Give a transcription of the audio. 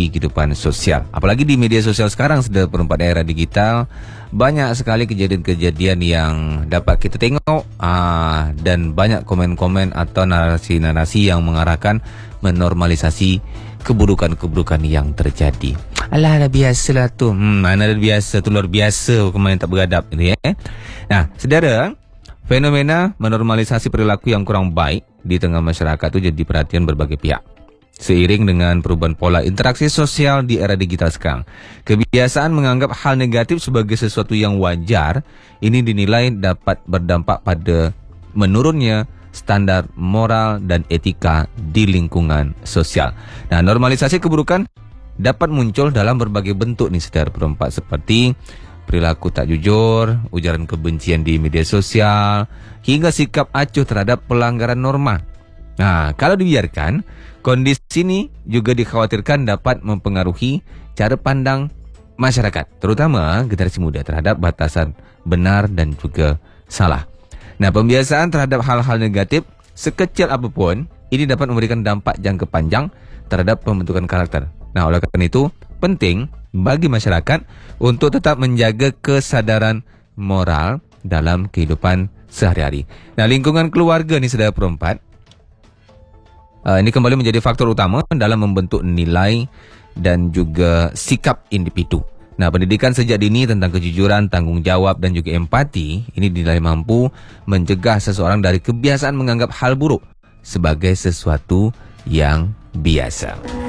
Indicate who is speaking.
Speaker 1: menghadapi kehidupan sosial. Apalagi di media sosial sekarang, sudah perempat era digital, banyak sekali kejadian-kejadian yang dapat kita tengok, dan banyak komen-komen atau narasi-narasi yang mengarahkan menormalisasi keburukan-keburukan yang terjadi. Alah, dah biasalah tu. Mana dah biasa tu, luar biasa kemarin tak beradab ni. Nah, saudara, fenomena menormalisasi perilaku yang kurang baik di tengah masyarakat itu jadi perhatian berbagai pihak. Seiring dengan perubahan pola interaksi sosial di era digital sekarang, kebiasaan menganggap hal negatif sebagai sesuatu yang wajar ini dinilai dapat berdampak pada menurunnya standar moral dan etika di lingkungan sosial. Nah, normalisasi keburukan dapat muncul dalam berbagai bentuk nih saudara perempat, seperti perilaku tak jujur, ujaran kebencian di media sosial, hingga sikap acuh terhadap pelanggaran norma. Nah, kalau dibiarkan, kondisi ini juga dikhawatirkan dapat mempengaruhi cara pandang masyarakat, terutama generasi muda terhadap batasan benar dan juga salah. Nah, pembiasaan terhadap hal-hal negatif sekecil apapun ini dapat memberikan dampak jangka panjang terhadap pembentukan karakter. Nah, oleh karena itu penting bagi masyarakat untuk tetap menjaga kesadaran moral dalam kehidupan sehari-hari. Nah, lingkungan keluarga ni saudara perempat, ini kembali menjadi faktor utama dalam membentuk nilai dan juga sikap individu. Nah, pendidikan sejak dini tentang kejujuran, tanggungjawab dan juga empati ini dinilai mampu mencegah seseorang dari kebiasaan menganggap hal buruk sebagai sesuatu yang biasa.